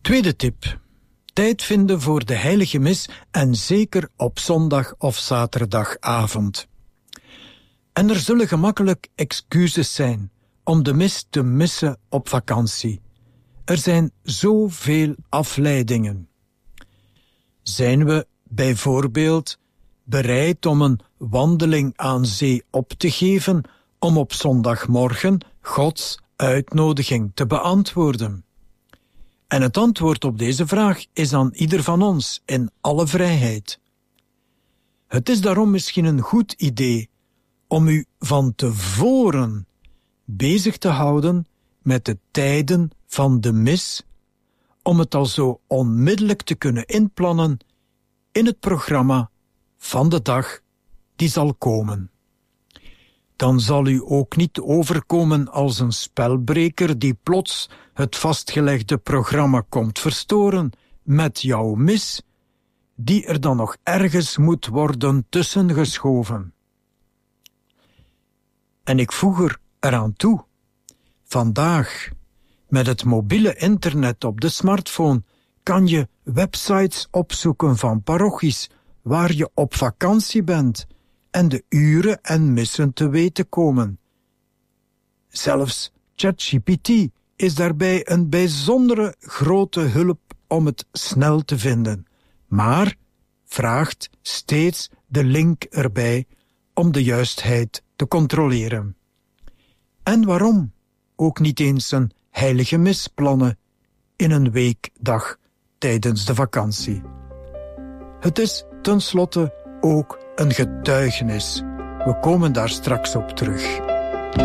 Tweede tip. Tijd vinden voor de heilige mis en zeker op zondag of zaterdagavond. En er zullen gemakkelijk excuses zijn om de mis te missen op vakantie. Er zijn zoveel afleidingen. Zijn we bijvoorbeeld bereid om een wandeling aan zee op te geven om op zondagmorgen Gods uitnodiging te beantwoorden? En het antwoord op deze vraag is aan ieder van ons in alle vrijheid. Het is daarom misschien een goed idee om u van tevoren bezig te houden met de tijden van de mis, om het al zo onmiddellijk te kunnen inplannen in het programma van de dag die zal komen. Dan zal u ook niet overkomen als een spelbreker die plots het vastgelegde programma komt verstoren met jouw mis, die er dan nog ergens moet worden tussengeschoven. En ik voeg er eraan toe, vandaag, met het mobiele internet op de smartphone, kan je websites opzoeken van parochies waar je op vakantie bent en de uren en missen te weten komen. Zelfs ChatGPT is daarbij een bijzondere grote hulp om het snel te vinden, maar vraagt steeds de link erbij om de juistheid te controleren. En waarom ook niet eens een heilige mis plannen in een weekdag tijdens de vakantie? Het is tenslotte ook een getuigenis. We komen daar straks op terug.